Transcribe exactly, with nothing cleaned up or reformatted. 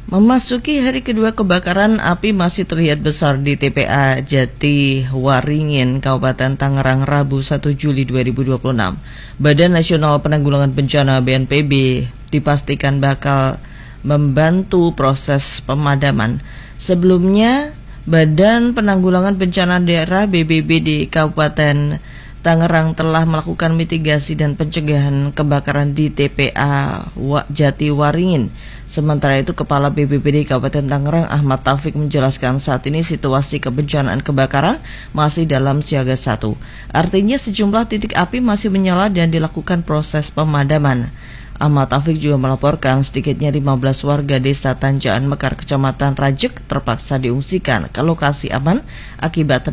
Memasuki hari kedua kebakaran, api masih terlihat besar di T P A Jatiwaringin, Kabupaten Tangerang, Rabu satu Juli dua ribu dua puluh enam. Badan Nasional Penanggulangan Bencana B N P B dipastikan bakal membantu proses pemadaman. Sebelumnya, Badan Penanggulangan Bencana Daerah B B B di Kabupaten Tangerang telah melakukan mitigasi dan pencegahan kebakaran di T P A Jatiwaringin. Sementara itu, Kepala B B B D Kabupaten Tangerang Ahmad Taufik menjelaskan saat ini situasi kebencanaan kebakaran masih dalam siaga satu. Artinya sejumlah titik api masih menyala dan dilakukan proses pemadaman. Ahmad Taufik juga melaporkan sedikitnya lima belas warga desa Tanjaan Mekar, Kecamatan Rajek terpaksa diungsikan ke lokasi aman akibat